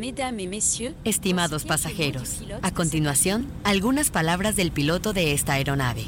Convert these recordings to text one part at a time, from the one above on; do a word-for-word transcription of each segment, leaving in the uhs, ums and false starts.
Estimados pasajeros, a continuación, algunas palabras del piloto de esta aeronave.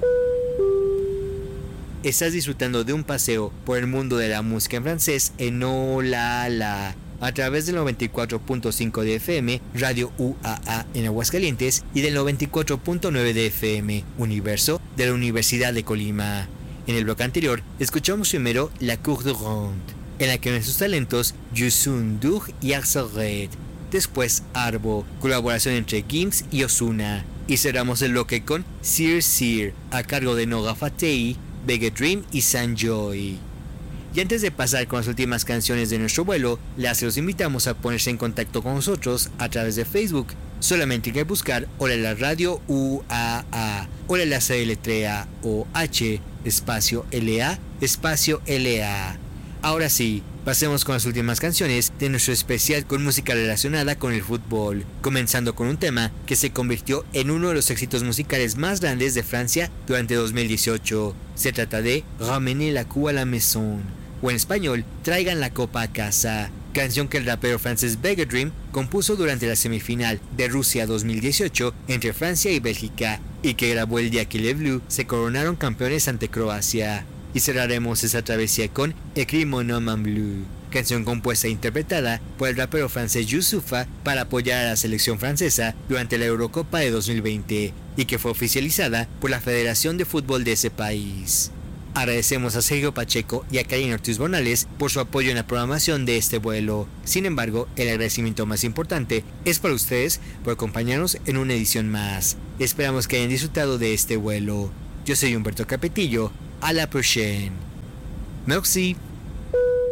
Estás disfrutando de un paseo por el mundo de la música en francés en Hola La, a través del noventa y cuatro punto cinco de F M, Radio U A A en Aguascalientes, y del noventa y cuatro punto nueve de F M, Universo, de la Universidad de Colima. En el bloque anterior, escuchamos primero La Cour de Ronde, en la que nuestros talentos Youssou N'Dour y Axel Red. Después Arbo, colaboración entre Gims y Ozuna. Y cerramos el bloque con Sir Sir, a cargo de Noga Fatei, Bega Dream y Sanjoy. Y antes de pasar con las últimas canciones de nuestro vuelo, les los invitamos a ponerse en contacto con nosotros a través de Facebook. Solamente hay que buscar Hola La Radio U A A. Hola La se deletrea O H espacio L A espacio L A. Ahora sí, pasemos con las últimas canciones de nuestro especial con música relacionada con el fútbol, comenzando con un tema que se convirtió en uno de los éxitos musicales más grandes de Francia durante dos mil dieciocho. Se trata de Ramenez la coupe à la maison, o en español, Traigan la copa a casa, canción que el rapero francés Bega Dream compuso durante la semifinal de Rusia dos mil dieciocho entre Francia y Bélgica, y que grabó el día que Les Bleus se coronaron campeones ante Croacia. Y cerraremos esa travesía con Écris mon nom en bleu, canción compuesta e interpretada por el rapero francés Youssoupha para apoyar a la selección francesa durante la Eurocopa de dos mil veinte, y que fue oficializada por la Federación de Fútbol de ese país. Agradecemos a Sergio Pacheco y a Karina Ortiz Bonales por su apoyo en la programación de este vuelo. Sin embargo, el agradecimiento más importante es para ustedes por acompañarnos en una edición más. Esperamos que hayan disfrutado de este vuelo. Yo soy Humberto Capetillo. À la prochaine. Merci.